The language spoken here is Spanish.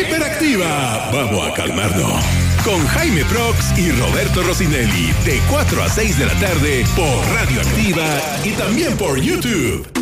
Hiperactiva. Vamos a calmarnos. Con Jaime Prox y Roberto Rossinelli. De 4 a 6 de la tarde por Radio Activa y también por YouTube.